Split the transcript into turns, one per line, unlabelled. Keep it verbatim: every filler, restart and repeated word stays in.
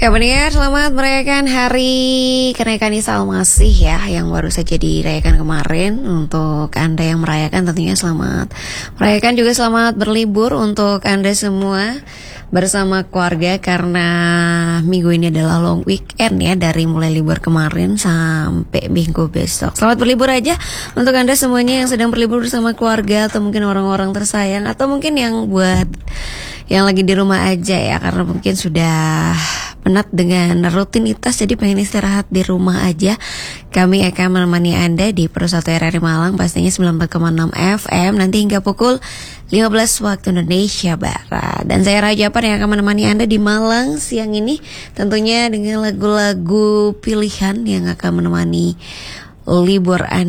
Ya pendengar, selamat merayakan hari kenaikan Isa Al-Masih ya, yang baru saja dirayakan kemarin. Untuk Anda yang merayakan tentunya selamat merayakan, juga selamat berlibur untuk Anda semua bersama keluarga, karena minggu ini adalah long weekend ya, dari mulai libur kemarin sampai minggu besok. Selamat berlibur aja untuk Anda semuanya yang sedang berlibur bersama keluarga, atau mungkin orang-orang tersayang, atau mungkin yang buat yang lagi di rumah aja ya, karena mungkin sudah penat dengan rutinitas, jadi pengen istirahat di rumah aja. Kami akan menemani Anda di Pro satu R R I Malang, pastinya sembilan puluh empat koma enam F M, nanti hingga pukul lima belas waktu Indonesia Barat. Dan saya Raja Pan yang akan menemani Anda di Malang siang ini, tentunya dengan lagu-lagu pilihan yang akan menemani libur Anda.